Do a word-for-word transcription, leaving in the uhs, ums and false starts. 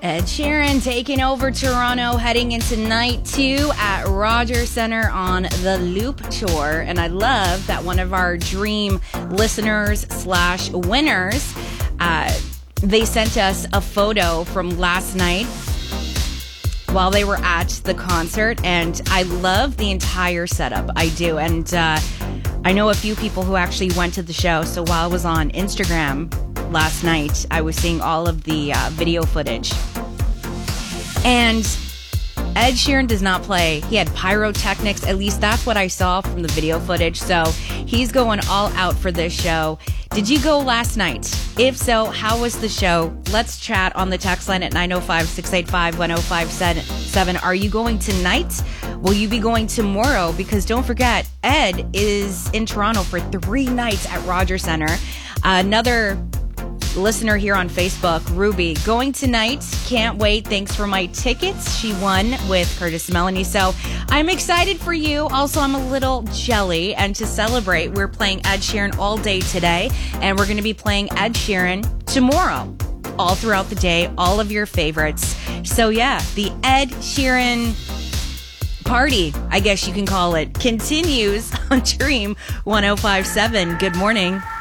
Ed Sheeran taking over Toronto, heading into night two at Rogers Centre on the Loop Tour. And I love that one of our dream listeners slash winners, uh, they sent us a photo from last night while they were at the concert. And I love the entire setup. I do. And uh, I know a few people who actually went to the show. So while I was on Instagram last night, I was seeing all of the uh, video footage. And Ed Sheeran does not play. He had pyrotechnics. At least that's what I saw from the video footage. So he's going all out for this show. Did you go last night? If so, how was the show? Let's chat on the text line at nine oh five, six eight five, one oh five seven. Are you going tonight? Will you be going tomorrow? Because don't forget, Ed is in Toronto for three nights at Rogers Centre. Uh, another listener here on Facebook, Ruby, going tonight. Can't wait. Thanks for my tickets. She won with Curtis Melanie. So I'm excited for you. Also, I'm a little jelly. And to celebrate, we're playing Ed Sheeran all day today. And we're going to be playing Ed Sheeran tomorrow, all throughout the day, all of your favorites. So yeah, the Ed Sheeran party, I guess you can call it, continues on Dream one oh five point seven. Good morning.